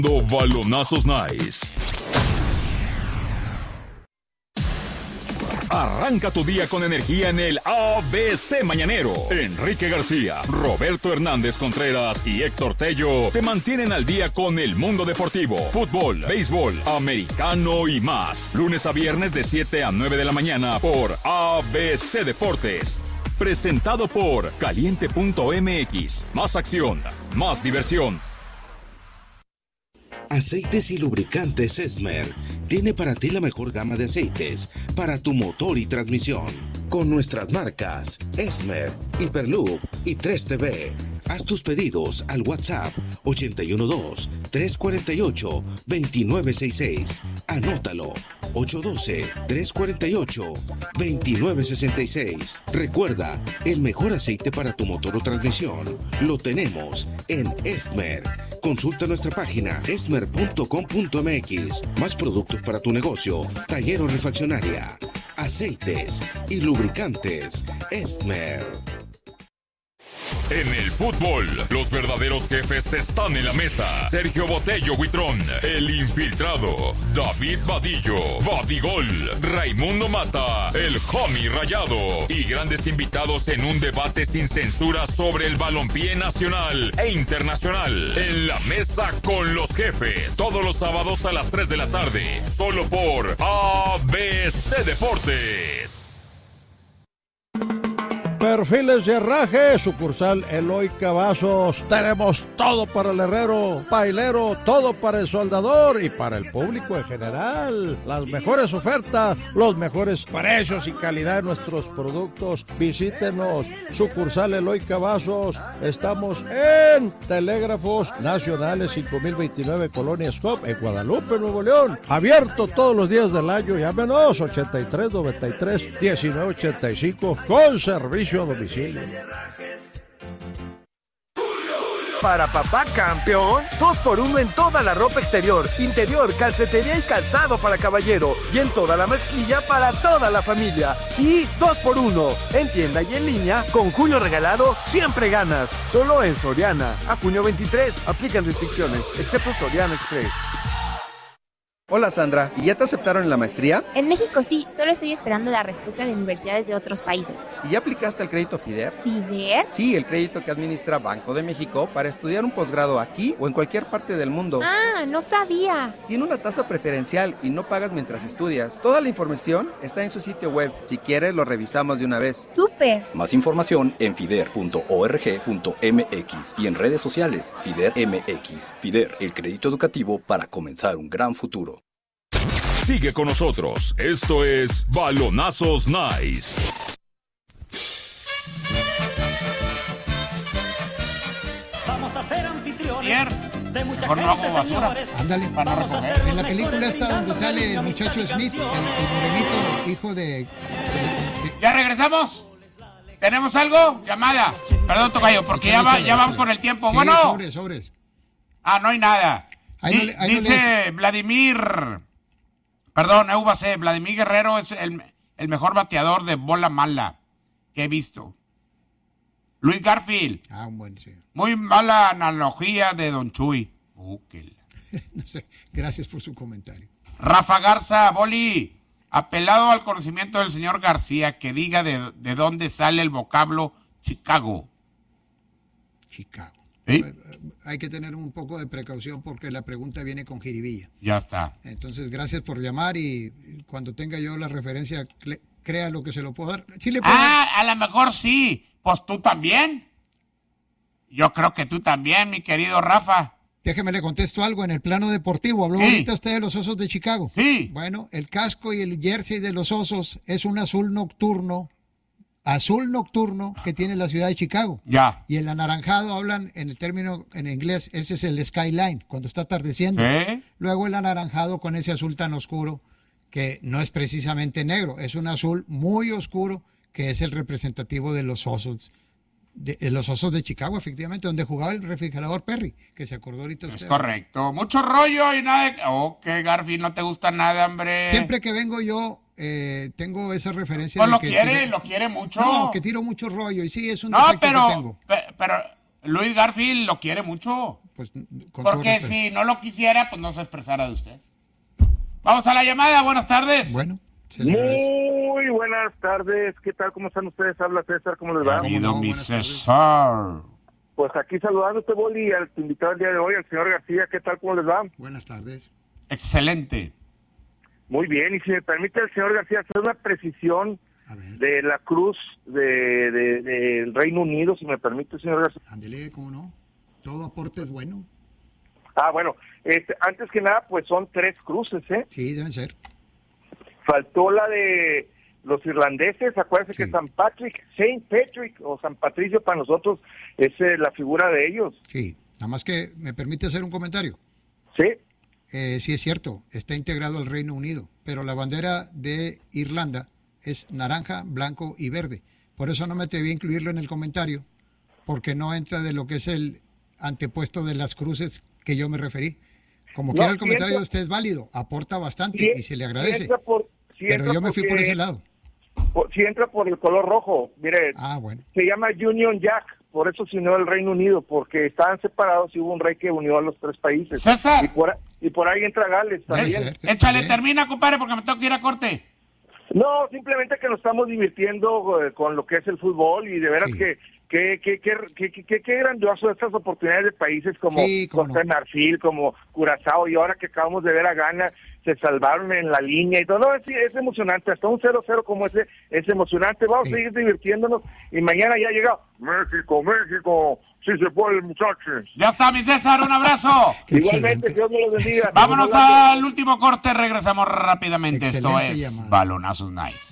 Balonazos Nice. Arranca tu día con energía en el ABC Mañanero. Enrique García, Roberto Hernández Contreras y Héctor Tello te mantienen al día con el mundo deportivo, fútbol, béisbol, americano y más. Lunes a viernes de 7 a 9 de la mañana por ABC Deportes. Presentado por Caliente.mx. Más acción, más diversión. Aceites y lubricantes Esmer tiene para ti la mejor gama de aceites para tu motor y transmisión. Con nuestras marcas Esmer, Hyperloop y 3TV. Haz tus pedidos al WhatsApp 812-348-2966. Anótalo, 812-348-2966. Recuerda, el mejor aceite para tu motor o transmisión lo tenemos en Esmer. Consulta nuestra página esmer.com.mx. Más productos para tu negocio, taller o refaccionaria. Aceites y lubricantes Esmer. En el fútbol, los verdaderos jefes están en la mesa. Sergio Botello Huitrón, el infiltrado. David Vadillo, Vadigol. Raimundo Mata, el homie rayado. Y grandes invitados en un debate sin censura sobre el balompié nacional e internacional. En la mesa con los jefes. Todos los sábados a las 3 de la tarde. Solo por ABC Deportes. Perfiles de Herraje, sucursal Eloy Cavazos. Tenemos todo para el herrero, pailero, todo para el soldador y para el público en general. Las mejores ofertas, los mejores precios y calidad de nuestros productos. Visítenos, sucursal Eloy Cavazos. Estamos en Telégrafos Nacionales 5029 Colonia Scop en Guadalupe, Nuevo León. Abierto todos los días del año. Llámenos 8393-1985 con servicio a domicilio. Para papá campeón, 2x1 en toda la ropa exterior, interior, calcetería y calzado para caballero. Y en toda la mezclilla para toda la familia. Sí, 2x1. En tienda y en línea, con junio regalado, siempre ganas. Solo en Soriana. A junio 23. Aplican restricciones, excepto Soriana Express. Hola Sandra, ¿y ya te aceptaron en la maestría? En México sí, solo estoy esperando la respuesta de universidades de otros países. ¿Y ya aplicaste al crédito FIDER? ¿FIDER? Sí, el crédito que administra Banco de México para estudiar un posgrado aquí o en cualquier parte del mundo. Ah, no sabía. Tiene una tasa preferencial y no pagas mientras estudias. Toda la información está en su sitio web. Si quieres, lo revisamos de una vez. ¡Súper! Más información en fider.org.mx y en redes sociales FIDER MX. FIDER, el crédito educativo para comenzar un gran futuro. Sigue con nosotros. Esto es Balonazos Nice. Vamos a ser anfitriones de mucha Mejor no gente, hago basura. señores. Ándale, para no recoger. En la película esta donde sale el muchacho Smith, el morenito, hijo de... ¿Ya regresamos? ¿Tenemos algo? Llamada. Perdón, tocayo, porque ya vamos con el tiempo. Sí, bueno. Sobres. Ah, no hay nada. Ahí Dice Vladimir... Perdón, Eubase, Vladimir Guerrero es el mejor bateador de bola mala que he visto. Luis Garfield. Ah, un buen, sí. Muy mala analogía de Don Chuy. No sé, gracias por su comentario. Rafa Garza, Boli, apelado al conocimiento del señor García, que diga de dónde sale el vocablo Chicago. Chicago. ¿Sí? Hay que tener un poco de precaución porque la pregunta viene con jiribilla. Ya está. Entonces, gracias por llamar y cuando tenga yo la referencia, crea lo que se lo puedo dar. ¿Sí le puedo dar? A lo mejor sí. Pues tú también. Yo creo que tú también, mi querido Rafa. Déjeme le contesto algo. En el plano deportivo, habló ahorita usted de los Osos de Chicago. Sí. Bueno, el casco y el jersey de los Osos es un azul nocturno que tiene la ciudad de Chicago. Ya. Y el anaranjado hablan en el término en inglés, ese es el skyline, cuando está atardeciendo. Luego el anaranjado con ese azul tan oscuro que no es precisamente negro, es un azul muy oscuro que es el representativo de los Osos. De los Osos de Chicago, efectivamente, donde jugaba el refrigerador Perry, que se acordó ahorita usted. Es correcto. Mucho rollo y nada de... ¿Qué, Garfi? ¿No te gusta nada, hombre? Siempre que vengo yo, tengo esa referencia. Pues lo quiere mucho. No, que tiro mucho rollo, y sí, es un defecto que tengo. Pero Luis Garfield lo quiere mucho. pues... Porque si no lo quisiera, pues no se expresara de usted. Vamos a la llamada, buenas tardes. Bueno. Muy buenas tardes, ¿qué tal? ¿Cómo están ustedes? Habla César, ¿cómo les va? Bienvenido, mi César. Pues aquí saludándote, Boli, al invitado el día de hoy, al señor García, ¿qué tal? ¿Cómo les va? Buenas tardes. Excelente. Muy bien, y si me permite el señor García hacer una precisión de la cruz del Reino Unido, si me permite, señor García. Ándele, ¿cómo no? Todo aporte es bueno. Bueno, antes que nada, pues son 3 cruces, ¿eh? Sí, deben ser. Faltó la de los irlandeses, acuérdense que Saint Patrick o San Patricio para nosotros es la figura de ellos. Sí, nada más que me permite hacer un comentario. Sí. Sí, es cierto, está integrado al Reino Unido, pero la bandera de Irlanda es naranja, blanco y verde. Por eso no me atreví a incluirlo en el comentario, porque no entra de lo que es el antepuesto de las cruces que yo me referí. Como quiera el comentario de usted es válido, aporta bastante y se le agradece. Pero yo me fui por ese lado. Si entra por el color rojo, mire, bueno. Se llama Union Jack, por eso se unió el Reino Unido, porque estaban separados y hubo un rey que unió a los 3 países. César. Y por ahí entra Gales también. Échale, termina, compadre, porque me tengo que ir a corte. No, simplemente que nos estamos divirtiendo con lo que es el fútbol y de veras que qué grandioso estas oportunidades de países como Costa de Marfil, como Curazao, y ahora que acabamos de ver a Ghana, se salvaron en la línea y todo. No, es emocionante, hasta un 0-0 como ese es emocionante. Vamos a seguir divirtiéndonos y mañana ya llega México, sí se puede, muchachos. Ya está, mi César, un abrazo. Igualmente, Dios me los bendiga. Vámonos al último corte, regresamos rápidamente. Esto es llamada. Balonazos Nice.